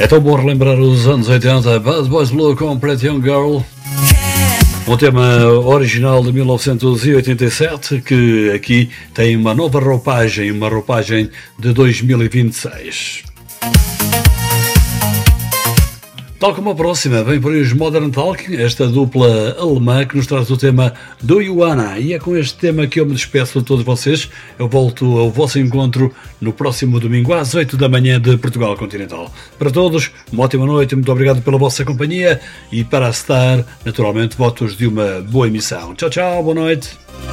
É tão bom relembrar os anos 80. Bad Boys Blue com Pretty Young Girl. Um tema original de 1987 que aqui tem uma nova roupagem, uma roupagem de 2026. Tal como a próxima, vem por aí os Modern Talking, esta dupla alemã que nos traz o tema Do You Wanna? E é com este tema que eu me despeço de todos vocês. Eu volto ao vosso encontro no próximo domingo às 8 da manhã de Portugal Continental. Para todos, uma ótima noite, muito obrigado pela vossa companhia e para a Star, naturalmente, votos de uma boa emissão. Tchau, tchau, boa noite.